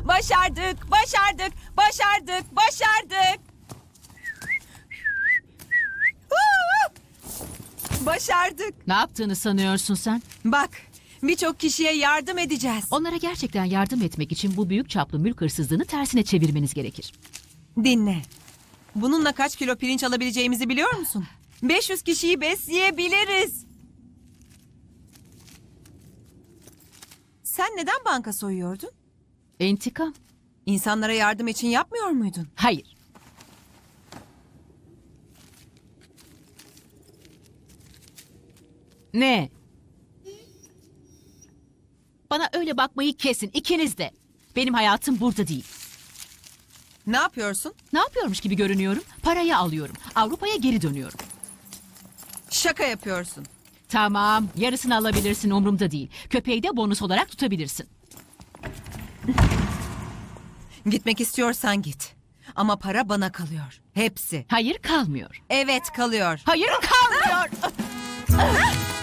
Başardık, başardık, başardık, başardık. Başardık. Ne yaptığını sanıyorsun sen? Bak, birçok kişiye yardım edeceğiz. Onlara gerçekten yardım etmek için bu büyük çaplı mülk hırsızlığını tersine çevirmeniz gerekir. Dinle. Bununla kaç kilo pirinç alabileceğimizi biliyor musun? 500 kişiyi besleyebiliriz. Sen neden banka soyuyordun? İntikam? İnsanlara yardım için yapmıyor muydun? Hayır. Ne? Bana öyle bakmayı kesin, ikiniz de. Benim hayatım burada değil. Ne yapıyorsun? Ne yapıyormuş gibi görünüyorum? Parayı alıyorum. Avrupa'ya geri dönüyorum. Şaka yapıyorsun. Tamam, yarısını alabilirsin, umurumda değil. Köpeği de bonus olarak tutabilirsin. Gitmek istiyorsan git. Ama para bana kalıyor. Hepsi. Hayır, kalmıyor. Evet, kalıyor. Hayır, kalmıyor.